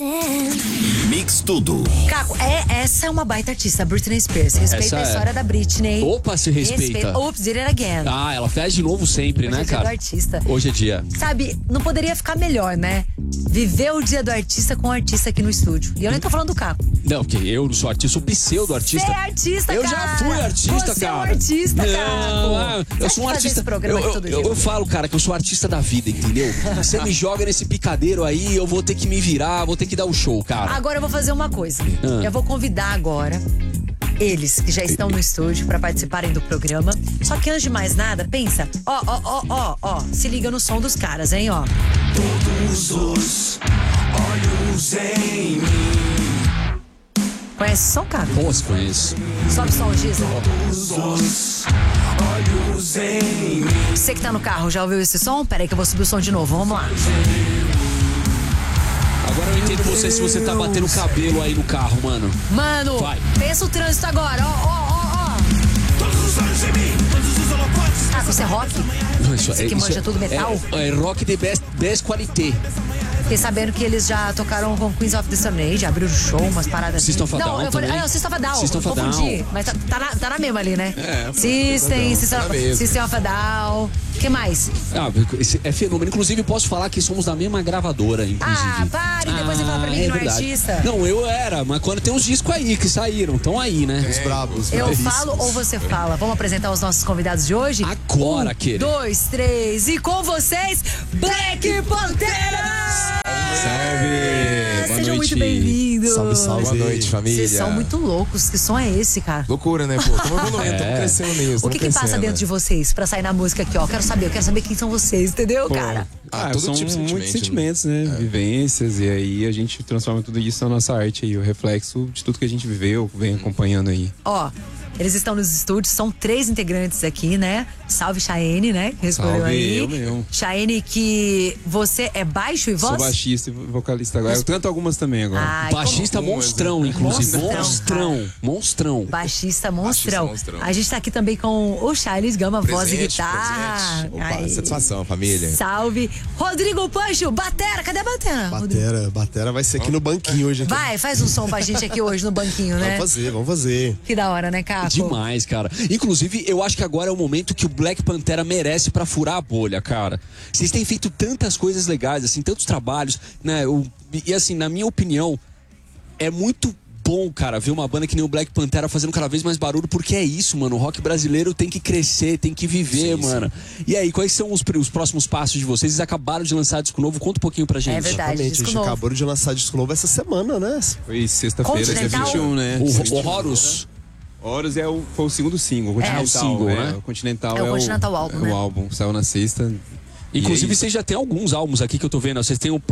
Mix Tudo. Caco, essa é uma baita artista, Britney Spears. Respeita a história da Britney. Opa, se respeita. Oops, did it again. Ah, ela faz de novo sempre, Hoje né, é dia cara? do artista. Hoje é dia. Sabe, não poderia ficar melhor, né? Viver o dia do artista com o artista aqui no estúdio. E eu nem tô falando do Caco. Não, porque eu não sou artista, sou pseudo-artista. Você é artista, eu cara. já fui artista, Você cara. é um artista, não, Caco. eu sou um artista. Eu falo, cara, que eu sou artista da vida, entendeu? Você me joga nesse picadeiro aí, eu vou ter que me virar, vou ter que dar o show, cara. Agora eu vou fazer uma coisa. Eu vou convidar agora eles que já estão no estúdio pra participarem do programa. Só que antes de mais nada, pensa, ó, se liga no som dos caras, hein, ó. Todos os olhos em mim. Conhece esse som, cara? Pô, se conheço. Sobe o som, Giza. Todos os olhos em mim. Você que tá no carro, já ouviu esse som? Pera aí que eu vou subir o som de novo, vamos lá. Agora eu entendo você se você tá batendo cabelo aí no carro, mano. Mano, vai. Pensa o trânsito agora, ó. Todos os olhos em mim. Todos os holofotes. Ah, você é rock? Você que manja tudo metal? É rock de best qualité. Fiquei sabendo que eles já tocaram com Queens of the Stone Age, abriram show, umas paradas System of a Down eu falei, também. não, System of a Down. System of a Down. Confundi, mas tá na mesma ali, né? System of a Down. O que mais? Ah, esse é fenômeno. Inclusive, posso falar que somos da mesma gravadora, inclusive. Ah, pare, depois você fala pra mim que não é verdade. artista. Não, eu era, mas quando tem uns discos aí que saíram, estão aí, né? Os brabos. Eu falo ou você fala? Vamos apresentar os nossos convidados de hoje? Agora, querido. 2, 3 e com vocês, Black Pantera! Salve! Sejam muito bem-vindos. Salve. Boa noite, família. Vocês são muito loucos. Que som é esse, cara? Loucura, né, pô? Estamos evoluindo, estamos crescendo nisso. O que passa dentro de vocês pra sair na música aqui, ó? Eu quero saber quem são vocês, entendeu, cara? todo são tipo de sentimento, muitos sentimentos, né? Vivências, e aí a gente transforma tudo isso na nossa arte aí, o reflexo de tudo que a gente viveu, vem acompanhando aí. Ó, eles estão nos estúdios, são 3 integrantes aqui, né? Salve, Chayenne, né? Que respondeu Salve, aí. eu mesmo. Chayenne, que você é baixo e voz? Sou baixista e vocalista agora. Eu canto algumas também agora. Ai, Baixista monstrão, inclusive. Monstrão, Monstrão. Baixista monstrão. monstrão. A gente tá aqui também com o Charles Gama, voz e guitarra. Opa, Aí. satisfação, família. Salve. Rodrigo Pancho, batera, cadê a batera? Batera vai ser aqui no banquinho hoje. Vai, faz um som pra gente aqui hoje no banquinho, né? Vamos fazer. Que da hora, né, Caco? Demais, cara. Inclusive, eu acho que agora é o momento que o Black Pantera merece pra furar a bolha, cara. Vocês têm feito tantas coisas legais, assim, tantos trabalhos, né? E assim, na minha opinião, é muito bom, cara, ver uma banda que nem o Black Pantera fazendo cada vez mais barulho, porque é isso, mano. O rock brasileiro tem que crescer, tem que viver, mano. E aí, quais são os próximos passos de vocês? Vocês acabaram de lançar disco novo, conta um pouquinho pra gente. É verdade, Exatamente, disco a gente novo. acabou de lançar disco novo essa semana, né? Foi sexta-feira, dia Continental? 21, né? O Horus. Horus foi o segundo single, Continental. o single, né? O Continental É o Continental álbum, né? o álbum, saiu na sexta. Inclusive, E aí, vocês já têm alguns álbuns aqui que eu tô vendo. Vocês têm o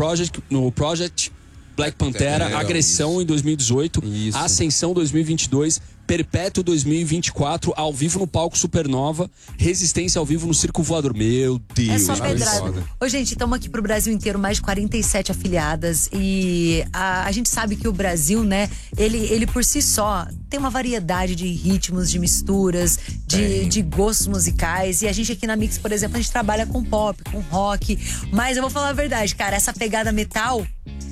Project Black Pantera, Agressão em 2018, Isso. Ascensão 2022, Perpétuo 2024, ao vivo no palco Supernova, Resistência ao vivo no Circo Voador. Meu Deus. É só velho. pedrada. Ô, gente, estamos aqui pro Brasil inteiro, mais de 47 afiliadas. E a gente sabe que o Brasil, né, ele por si só tem uma variedade de ritmos, de misturas, de gostos musicais. E a gente aqui na Mix, por exemplo, a gente trabalha com pop, com rock. Mas eu vou falar a verdade, cara, essa pegada metal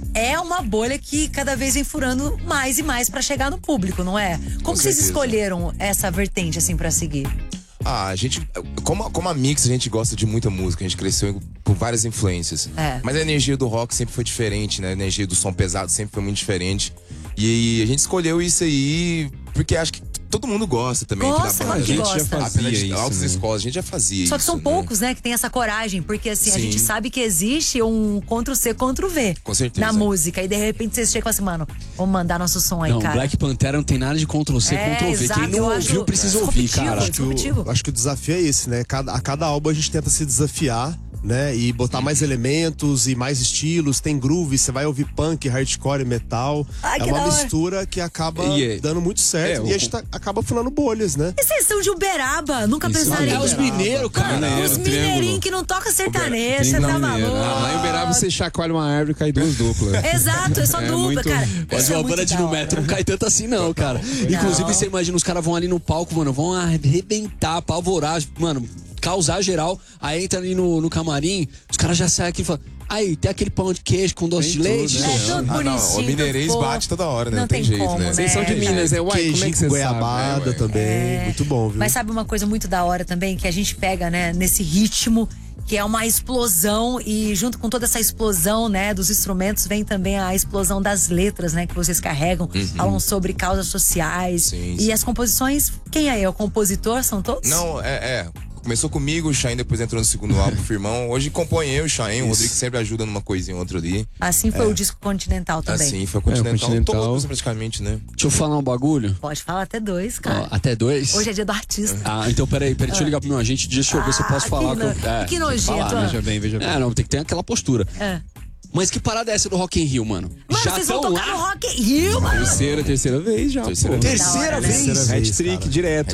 é uma bolha que cada vez vem furando mais e mais pra chegar no público, não é? Como vocês certeza. escolheram essa vertente, assim, pra seguir? A gente, como a Mix, a gente gosta de muita música, a gente cresceu por várias influências. Mas a energia do rock sempre foi diferente, né? A energia do som pesado sempre foi muito diferente. E a gente escolheu isso aí porque acho que todo mundo gosta também. Gosta, da banda. claro que A gente já gosta. fazia Apesar de isso, altas né? escolas, a gente já fazia isso. Só que são né? poucos, né, que tem essa coragem, porque assim, a Sim. gente sabe que existe um Ctrl-C, Ctrl-V Com certeza. na música, e de repente vocês chegam assim, mano, vamos mandar nosso som aí, Não, cara. Black Pantera não tem nada de Ctrl-C, Ctrl-V. exato, Quem não eu ouviu acho precisa ouvir, disruptivo, cara. disruptivo. Acho que o desafio é esse, né? A cada álbum a gente tenta se desafiar, né? E botar mais elementos e mais estilos. Tem groove, você vai ouvir punk, hardcore, metal. Ai, É que uma da hora. mistura que acaba E dando muito certo. E a gente acaba falando bolhas, né? E vocês são de Uberaba, nunca pensaram É em os mineiros, cara. os mineirinhos que não tocam sertanejo, você tá maluco. Lá em Uberaba você chacoalha uma árvore e cai 2 duplas. Exato, é só dupla, muito- cara. Mas Isso é uma muito banda de da no hora. metro não cai tanto assim, não, cara. Inclusive, você imagina, os caras vão ali no palco, mano, vão arrebentar, apavorar, mano, causar geral. Aí entra ali no camarim, os caras já saem aqui e falam: Aí, tem aquele pão de queijo com doce de leite. tudo, né? É tudo Ah, não, bonitinho. o mineirês fofo. bate toda hora, né? Não Não tem jeito, como, né? Vocês são de cara? Minas, né? Uai, como é Queijinho que você com sabe? goiabada ué. também. Muito bom, viu? Mas sabe uma coisa muito da hora também? Que a gente pega, né, nesse ritmo, que é uma explosão, e junto com toda essa explosão, né, dos instrumentos, vem também a explosão das letras, né, que vocês carregam, falam sobre causas sociais. Sim, E sim. as composições, quem é? O compositor? São todos? Não, Começou comigo, o Chain depois entrou no segundo álbum, o Firmão. Hoje compõe eu, o Chain, o Rodrigo sempre ajuda numa coisinha ou outra ali. Assim foi o disco Continental também. Assim, foi o Continental. Continental. Todos praticamente, né? Deixa eu falar um bagulho. Pode falar até 2, Ó, cara. até 2. Hoje é dia do artista. Ah, então peraí, deixa eu ligar pro meu agente, deixa eu ver se eu posso falar. Que nojento. né? Veja bem, veja bem. É, não, tem que ter aquela postura. É. Mas que parada é essa do Rock in Rio, mano? Mano, Já vocês vão tão tocar lá? no Rock in Rio, mano. Terceira vez já, Terceira pô. vez. Terceira Da hora, né? vez? Hat-trick direto,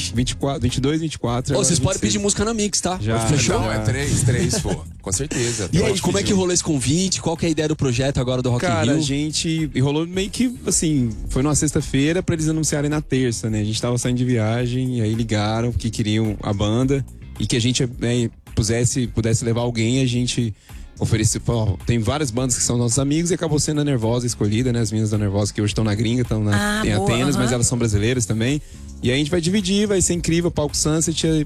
22, 24. Ô, vocês agora podem pedir 26. música na Mix, tá? Já, Fechou? Não, é três, pô. Com certeza. E aí, Pode como é que pedir. rolou esse convite? Qual que é a ideia do projeto agora do Rock in Cara, a Rio? gente rolou meio que, assim, foi numa sexta-feira pra eles anunciarem na terça, né? A gente tava saindo de viagem e aí ligaram que queriam a banda e que a gente pudesse levar alguém, a gente ofereceu, ó, tem várias bandas que são nossos amigos e acabou sendo a Nervosa escolhida, né? As meninas da Nervosa que hoje estão na gringa, estão em boa, Atenas, mas aham. elas são brasileiras também. E aí a gente vai dividir, vai ser incrível. Palco Sunset é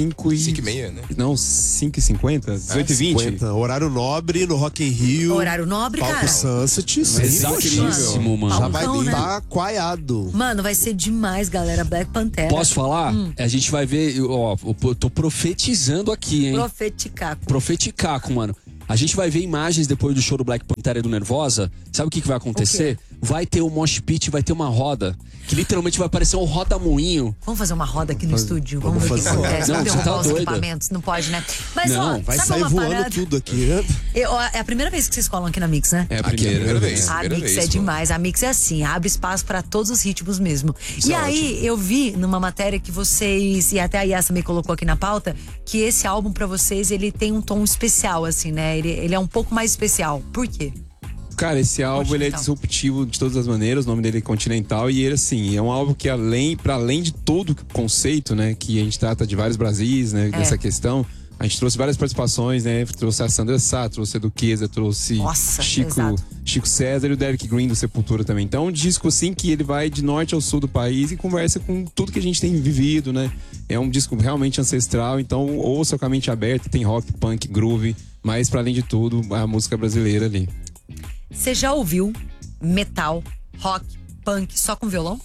5h30, né? Não, 5h50, 18h20. 50. Horário nobre no Rock in Rio. Horário nobre, Palco cara. Sunset. sim, Exatíssimo, mano. Já vai Palcão, né? estar coaiado. Mano, vai ser demais, galera. Black Pantera. Posso falar? A gente vai ver, ó, eu tô profetizando aqui, hein? Profeticaco. Profeticaco, mano. A gente vai ver imagens depois do show do Black Panther e do Nervosa. Sabe o que vai acontecer? Vai ter um mosh pit, vai ter uma roda. Que literalmente vai parecer um roda-moinho. Vamos fazer uma roda aqui no estúdio. Vamos ver o que fazer. acontece. Não, Vamos você tá derrubar os doida. equipamentos. Não pode, né? Mas, Não, ó, Vai sabe sair uma voando parada? tudo aqui, né? É a primeira vez que vocês colam aqui na Mix, né? É a Aqui é a primeira vez. A primeira Mix vez, é pô. demais. A Mix é assim, abre espaço pra todos os ritmos mesmo. Isso E é aí, ótimo. eu vi numa matéria que vocês, e até a Yas também colocou aqui na pauta, que esse álbum pra vocês, ele tem um tom especial, assim, né? Ele é um pouco mais especial. Por quê? Cara, esse álbum ele é Continental. disruptivo de todas as maneiras, o nome dele é Continental, e ele, assim, é um álbum que para além de todo o conceito, né, que a gente trata de vários Brasis, né, dessa questão, a gente trouxe várias participações, né, trouxe a Sandra Sá, trouxe a Duquesa, trouxe Nossa, Chico César e o Derek Green do Sepultura também. Então, é um disco, assim, que ele vai de norte ao sul do país e conversa com tudo que a gente tem vivido, né, é um disco realmente ancestral, então ouça com a mente aberta, tem rock, punk, groove, mas para além de tudo, a música brasileira ali. Você já ouviu metal, rock, punk só com violão?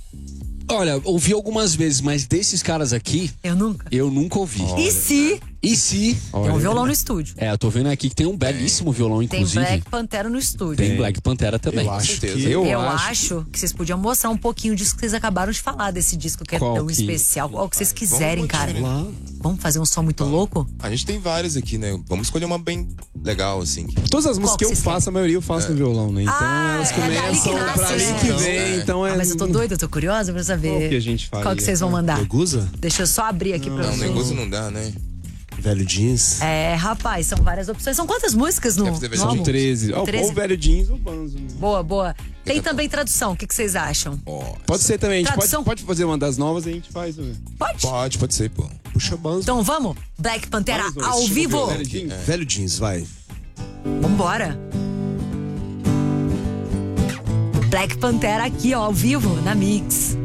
Olha, ouvi algumas vezes, mas desses caras aqui, Eu nunca. eu nunca ouvi. E se E se... tem um violão no estúdio? É, eu tô vendo aqui que tem um belíssimo violão, Tem inclusive. Black Pantera no estúdio. Tem Black Pantera também. Eu acho que Eu acho que vocês podiam mostrar um pouquinho disso que vocês acabaram de falar, desse disco que é Qual tão que- especial. Qual que vocês quiserem, cara. Lá. Vamos fazer um som muito louco? A gente tem vários aqui, né? Vamos escolher uma bem legal, assim. Todas as músicas que eu vocês faço, a maioria eu faço no violão, né? Então elas é dali que começam nasce, pra ali né? que vem, então é... Ah, mas eu tô doida, eu tô curiosa pra saber. Qual que a gente faria? Qual que vocês vão mandar? Negusa? Deixa eu só abrir aqui pra Não, vocês. negócio não dá, né? Velho jeans. É, rapaz, são várias opções. São quantas músicas no, Deve ter no versão álbum? São 13. Ou 13? Velho Jeans ou Banzo. Né? Boa, boa. Tem também tradução, o que vocês acham? Pode ser também, a gente Tradução? pode fazer uma das novas e a gente faz. Né? Pode? Pode ser, pô. Puxa banzo. Então vamos? Black Pantera Vamos, ao estilo vivo? Velho Jeans. Velho jeans, vai. Vambora. Black Pantera aqui, ó, ao vivo, na Mix.